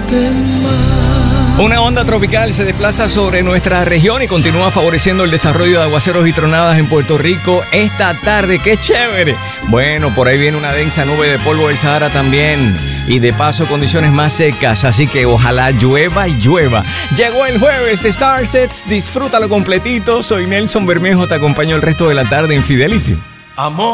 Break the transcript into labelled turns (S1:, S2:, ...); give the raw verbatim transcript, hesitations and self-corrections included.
S1: Una onda tropical se desplaza sobre nuestra región y continúa favoreciendo el desarrollo de aguaceros y tronadas en Puerto Rico esta tarde. ¡Qué chévere! Bueno, por ahí viene una densa nube de polvo del Sahara también. Y de paso condiciones más secas, así que ojalá llueva y llueva. Llegó el jueves de Starsets, disfrútalo completito. Soy Nelson Bermejo, te acompaño el resto de la tarde en Fidelity.
S2: Amor.